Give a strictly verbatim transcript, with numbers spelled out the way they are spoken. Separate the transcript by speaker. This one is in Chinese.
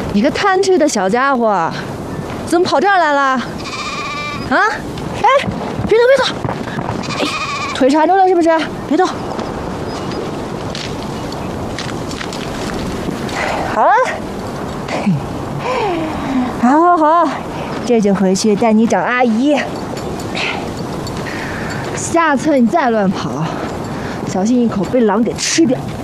Speaker 1: 你个贪吃的小家伙，怎么跑这儿来了？啊？哎，别动别动！哎，腿缠住了是不是？别动。好了，好好好，这就回去带你找阿姨。下次你再乱跑，小心一口被狼给吃掉。